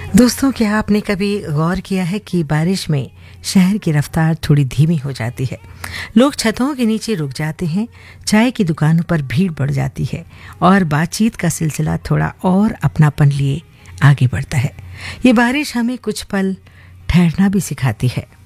दोस्तों, क्या आपने कभी गौर किया है कि बारिश में शहर की रफ्तार थोड़ी धीमी हो जाती है। लोग छतों के नीचे रुक जाते हैं, चाय की दुकानों पर भीड़ बढ़ जाती है और बातचीत का सिलसिला थोड़ा और अपनापन लिए आगे बढ़ता है। ये बारिश हमें कुछ पल ठहरना भी सिखाती है।